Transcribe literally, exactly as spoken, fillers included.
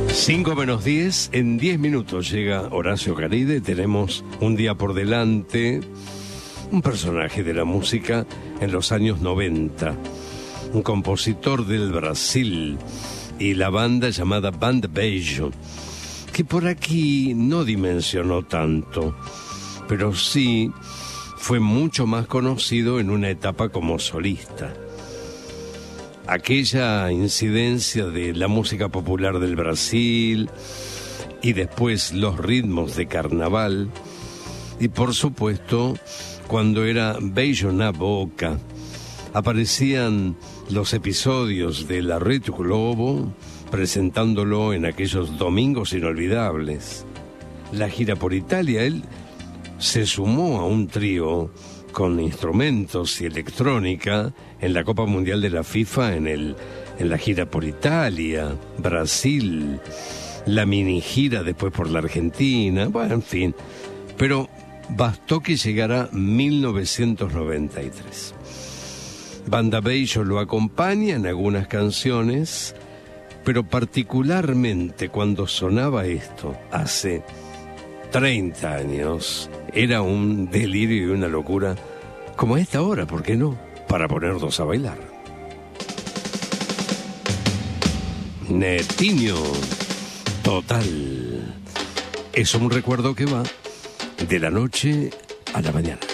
cinco menos diez, en diez minutos llega Horacio Caride. Tenemos un día por delante, un personaje de la música en los años noventa, un compositor del Brasil y la banda llamada Banda Beijo, que por aquí no dimensionó tanto, pero sí fue mucho más conocido en una etapa como solista. Aquella incidencia de la música popular del Brasil y después los ritmos de carnaval, y por supuesto cuando era Beijo na Boca aparecían los episodios de La Rede Globo presentándolo en aquellos domingos inolvidables. La gira por Italia, él se sumó a un trío con instrumentos y electrónica en la Copa Mundial de la FIFA, en el en la gira por Italia, Brasil, la mini gira después por la Argentina, bueno, en fin. Pero bastó que llegara mil novecientos noventa y tres. Banda Beijo lo acompaña en algunas canciones, pero particularmente cuando sonaba esto, hace treinta años, era un delirio y una locura, como a esta hora, ¿por qué no?, para ponernos a bailar. Netinho, total. Es un recuerdo que va de la noche a la mañana.